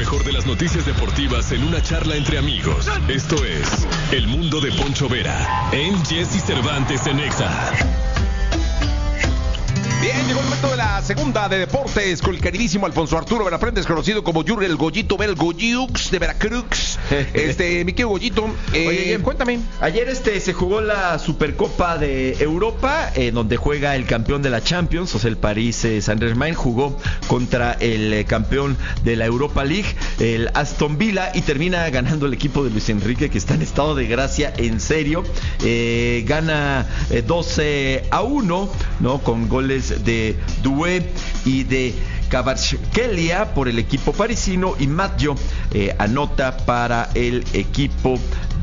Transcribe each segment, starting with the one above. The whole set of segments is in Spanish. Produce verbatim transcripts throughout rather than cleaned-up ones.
mejor de las noticias deportivas en una charla entre amigos. Esto es El Mundo de Poncho Vera en Jesse Cervantes en Exa. Bien, llegó el momento de la segunda de deportes con el queridísimo Alfonso Arturo Veraprendes, conocido como Yuri el Goyito Bel Goyux de Veracruz. Este, mi querido Goyito, eh, Oye, cuéntame. Ayer este se jugó la Supercopa de Europa, eh, donde juega el campeón de la Champions, o sea, el París eh, Saint-Germain, jugó contra el eh, campeón de la Europa League, el Aston Villa, y termina ganando el equipo de Luis Enrique, que está en estado de gracia, en serio. Eh, gana eh, doce a uno, ¿no? Con goles de Doué y de Kvaratskhelia por el equipo parisino, y Maggio eh, anota para el equipo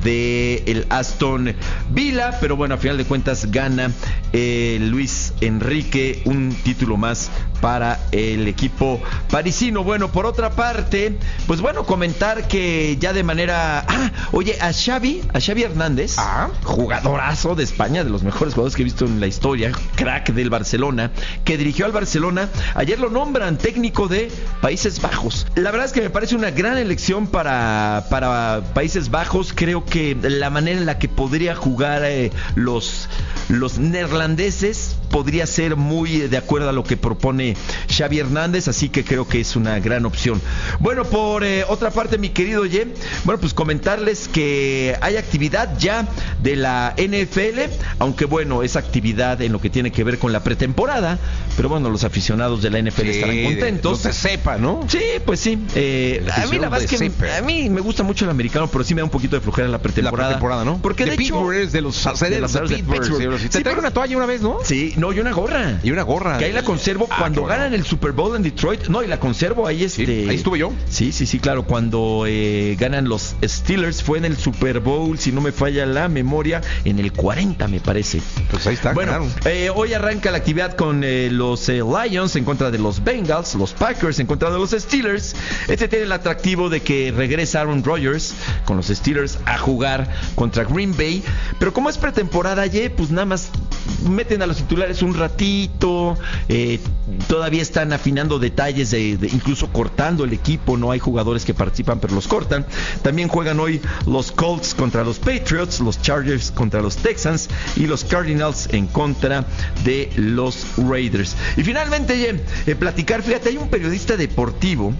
de el Aston Villa, pero bueno, a final de cuentas gana eh, Luis Enrique, un título más para el equipo parisino. Bueno, por otra parte, pues bueno, comentar que ya de manera... Ah, oye, a Xavi, a Xavi Hernández, ah. jugadorazo de España, de los mejores jugadores que he visto en la historia, crack del Barcelona, que dirigió al Barcelona, ayer lo nombran técnico de Países Bajos. La verdad es que me parece una gran elección para, para Países Bajos. Creo que la manera en la que podría jugar eh, los, los neerlandeses podría ser muy de acuerdo a lo que propone Xavi Hernández, así que creo que es una gran opción. Bueno, por eh, otra parte, mi querido Ye, bueno, pues comentarles que hay actividad ya de la N F L, aunque bueno, es actividad en lo que tiene que ver con la pretemporada, pero bueno, los aficionados de la N F L sí, estarán contentos. No se sepa, ¿no? Sí, pues sí. Eh, a mí la verdad es que me, a mí me gusta mucho el americano, pero sí me da un poquito de flojera la pretemporada. La pretemporada, ¿no? Porque de, de hecho... Pittsburgh es de los acereros de, de Pittsburgh. Pittsburgh. Sí, te sí, traigo una toalla una vez, ¿no? Sí, no, y una gorra. Y una gorra. Que ahí la conservo ah, cuando bueno. ganan el Super Bowl en Detroit. No, y la conservo ahí este... Sí, ahí estuve yo. Sí, sí, sí, claro. Cuando eh, ganan los Steelers, fue en el Super Bowl, si no me falla la memoria, en el cuarenta, me parece. Pues ahí está, bueno, eh, hoy arranca la actividad con eh, los eh, Lions en contra de los Bengals, los Packers en contra de los Steelers. Este tiene el atractivo de que regresa Aaron Rodgers con los Steelers a jugar contra Green Bay. Pero como es pretemporada, ya, pues nada más meten a los titulares un ratito, eh, todavía están afinando detalles, de, de, incluso cortando el equipo. No hay jugadores que participan, pero los cortan. También juegan hoy los Colts contra los Patriots, los Chargers contra los Texans y los Cardinals en contra de los Raiders. Y finalmente, eh, platicar, fíjate, hay un periodista deportivo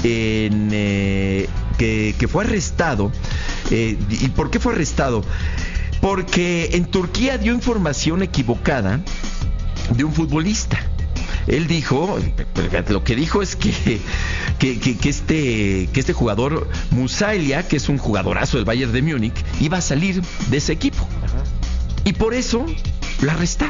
en, eh, que, que fue arrestado. Eh, ¿Y por qué fue arrestado? Porque en Turquía dio información equivocada de un futbolista. Él dijo, lo que dijo es que, que, que, que, este, que este jugador Musailia, que es un jugadorazo del Bayern de Múnich, iba a salir de ese equipo. Ajá. Y por eso lo arrestaron.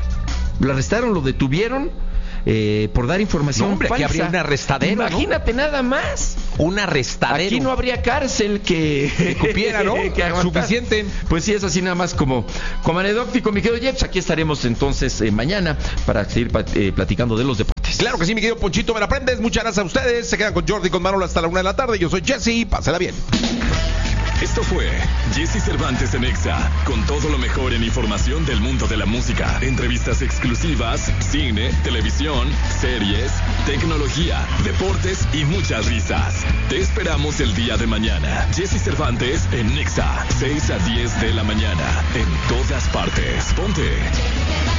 Lo arrestaron, lo detuvieron. Eh, por dar información no, hombre, falsa. Aquí habría un arrestadero, Imagínate, ¿no? Nada más. Un arrestadero. Aquí no habría cárcel que, que cupiera, ¿no? que suficiente. Pues sí, es así nada más como, como anecdótico, mi querido Jeps. Aquí estaremos entonces eh, mañana para seguir eh, platicando de los deportes. Claro que sí, mi querido Ponchito Veraprendes. Muchas gracias a ustedes. Se quedan con Jordi, con Manolo hasta la una de la tarde. Yo soy Jesse. Pásela bien. Esto fue Jesse Cervantes en Exa, con todo lo mejor en información del mundo de la música, entrevistas exclusivas, cine, televisión, series, tecnología, deportes y muchas risas. Te esperamos el día de mañana. Jesse Cervantes en Exa, seis a diez de la mañana, en todas partes. Ponte